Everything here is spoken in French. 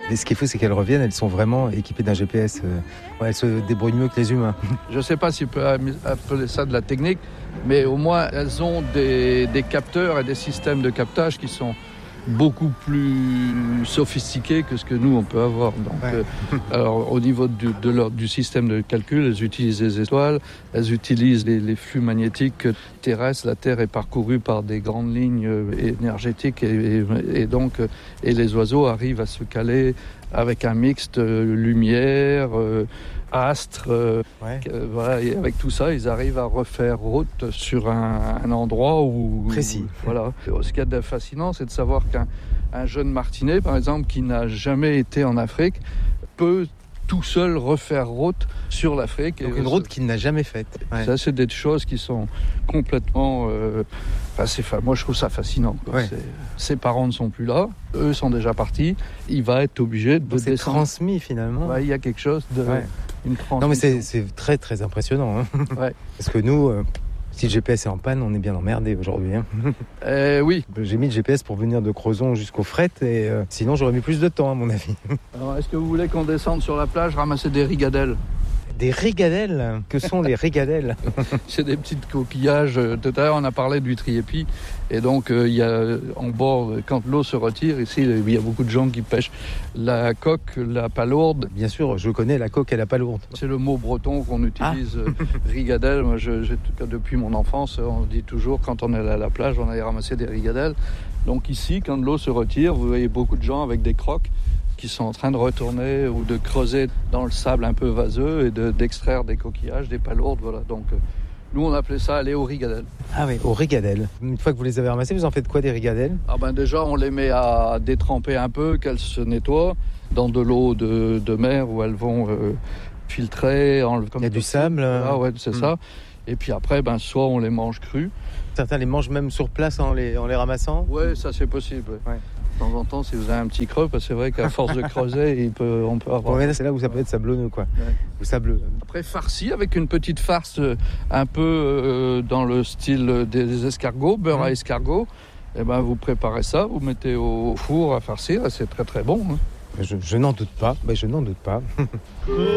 Mais ce qui est fou, c'est qu'elles reviennent, elles sont vraiment équipées d'un GPS. Elles se débrouillent mieux que les humains. Je ne sais pas si on peut appeler ça de la technique, mais au moins elles ont des capteurs et des systèmes de captage qui sont beaucoup plus sophistiqués que ce que nous on peut avoir. Donc, alors au niveau du système de calcul, elles utilisent les étoiles, elles utilisent les flux magnétiques terrestres. La Terre est parcourue par des grandes lignes énergétiques et donc les oiseaux arrivent à se caler avec un mixte lumière, astres. Voilà, et avec tout ça, ils arrivent à refaire route sur un endroit où... Précis. Voilà. Ce qu'il y a de fascinant, c'est de savoir qu'un jeune martinet, par exemple, qui n'a jamais été en Afrique, peut tout seul refaire route sur l'Afrique. Donc une route qu'il n'a jamais faite. Ouais. Ça, c'est des choses qui sont complètement... moi, je trouve ça fascinant. Ouais. Ses parents ne sont plus là. Eux sont déjà partis. Il va être obligé de c'est descendre. Transmis, finalement. Il y a quelque chose de... Une transmission. Non, mais c'est très, très impressionnant. Hein. Ouais. Parce que nous... Si le GPS est en panne, on est bien emmerdé aujourd'hui. Hein. Oui. J'ai mis le GPS pour venir de Crozon jusqu'au fret et sinon j'aurais mis plus de temps à mon avis. Alors, est-ce que vous voulez qu'on descende sur la plage ramasser des rigadelles ? Des rigadelles ? Que sont les rigadelles ? C'est des petites coquillages. Tout à l'heure, on a parlé d'huîtres épis. Et donc, il y a en bord, quand l'eau se retire, ici, il y a beaucoup de gens qui pêchent la coque, la palourde. Bien sûr, je connais la coque et la palourde. C'est le mot breton qu'on utilise, rigadelle. Moi, depuis mon enfance, on dit toujours, quand on est à la plage, on allait ramasser des rigadelles. Donc ici, quand l'eau se retire, vous voyez beaucoup de gens avec des crocs qui sont en train de retourner ou de creuser dans le sable un peu vaseux et d'extraire des coquillages, des palourdes. Voilà. Donc, nous, on appelait ça aller aux rigadelles. Ah oui, aux rigadelles. Une fois que vous les avez ramassées, vous en faites quoi des rigadelles ? Déjà, on les met à détremper un peu, qu'elles se nettoient dans de l'eau de mer où elles vont filtrer. Il y a du sable. Ouais, c'est ça. Et puis après, soit on les mange crus. Certains les mangent même sur place en les ramassant ? Oui, ça c'est possible. Ouais. De temps en temps, si vous avez un petit creux, parce que c'est vrai qu'à force de creuser, on peut avoir... Là, c'est là où ça peut être sablonneux, quoi. Ouais. Ou sableux. Après, farci, avec une petite farce un peu dans le style des escargots, beurre à escargot, vous préparez ça, vous mettez au four à farcir, et c'est très très bon. Hein. Je n'en doute pas. Je n'en doute pas.